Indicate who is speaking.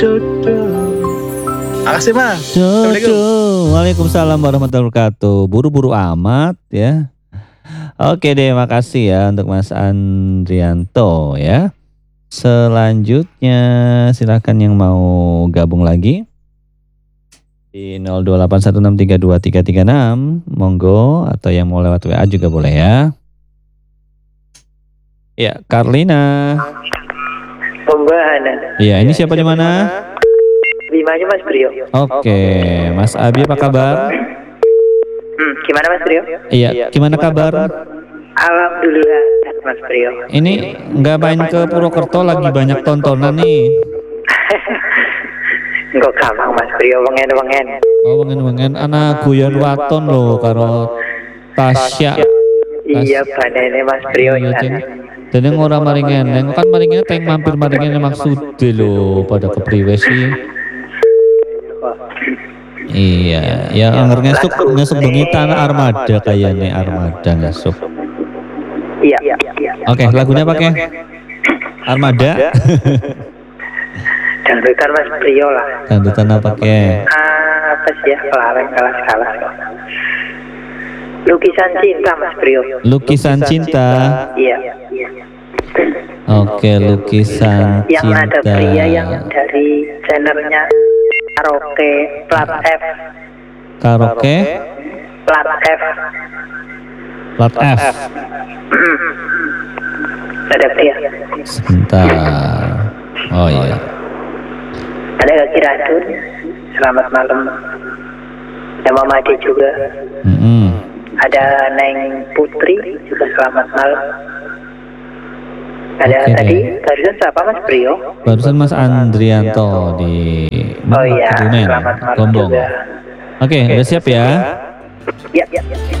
Speaker 1: Makasih Mas. Assalamualaikum.
Speaker 2: Waalaikumsalam warahmatullahi wabarakatuh. Buru-buru amat ya. Oke deh, makasih ya untuk Mas Andrianto ya. Selanjutnya silakan yang mau gabung lagi di 0281632336, monggo, atau yang mau lewat WA juga boleh ya. Ya, Karlina.
Speaker 3: Pembahanan.
Speaker 2: Iya, ini siapa di mana?
Speaker 3: Bimanya Mas Brio.
Speaker 2: Oke, Mas Abi apa kabar?
Speaker 3: Gimana Mas Brio?
Speaker 2: Iya, gimana kabar?
Speaker 3: Alhamdulillah Mas Brio.
Speaker 2: Ini nggak main ke Purwokerto, lagi banyak tontonan nih.
Speaker 3: Enggak gampang Mas Brio, wengen-wengen.
Speaker 2: Oh, wengen-wengen anak guyon waton loh karo Tasya.
Speaker 3: Iya, banene Mas Brio.
Speaker 2: Dan yang orang maringen, yang kan maringen teng mampir maringen maksudnya loh pada kepriwe sih. Iya, ya anger ngesuk bengi tanah Armada kayaknya Armada ngesuk.
Speaker 3: Iya.
Speaker 2: Oke, lagunya pakai Armada.
Speaker 3: Dangdutan Mas Brio lah.
Speaker 2: Dangdutan apa ke?
Speaker 3: Apa sih ya, kelareng kalah. Lukisan cinta Mas Brio.
Speaker 2: Lukisan cinta.
Speaker 3: Iya.
Speaker 2: Oke, lukisan
Speaker 3: yang
Speaker 2: cinta.
Speaker 3: Yang ada pria yang dari channelnya Karaoke plat F.
Speaker 2: Karaoke
Speaker 3: plat F.
Speaker 2: Plat F.
Speaker 3: Ada pria.
Speaker 2: Sebentar. Oh iya.
Speaker 3: Ada Kaki Radun. Selamat malam. Ada Mama Ade juga. Ada Neng Putri juga selamat malam. Ada tadi barusan siapa Mas Brio?
Speaker 2: Barusan Mas Andrianto di
Speaker 3: Kebumen,
Speaker 2: Gombong. Oke, udah siap ya?
Speaker 3: Iya.